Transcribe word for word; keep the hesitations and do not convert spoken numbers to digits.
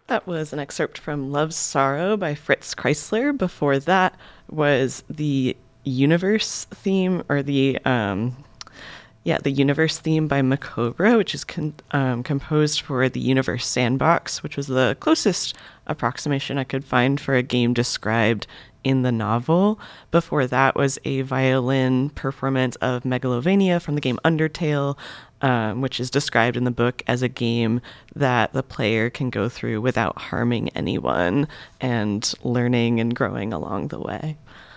That was an excerpt from Love's Sorrow by Fritz Kreisler. Before that was the Universe theme, or the um, yeah, the Universe theme by Makobra, which is con- um, composed for the Universe Sandbox, which was the closest approximation I could find for a game described in the novel. Before that was a violin performance of Megalovania from the game Undertale, um, which is described in the book as a game that the player can go through without harming anyone and learning and growing along the way.